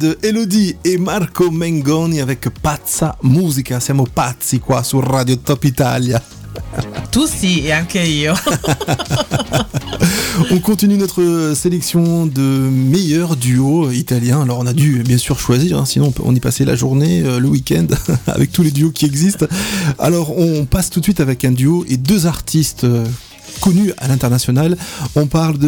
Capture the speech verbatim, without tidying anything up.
de Elodie e Marco Mengoni avec Pazza Musica. Siamo pazzi qua su Radio Top Italia. Tu sì, e anche io. On continue notre sélection de meilleurs duos italiens. Alors on a dû bien sûr choisir, hein, sinon on y passait la journée, euh, le week-end, avec tous les duos qui existent. Alors on passe tout de suite avec un duo et deux artistes euh, connus à l'international. On parle de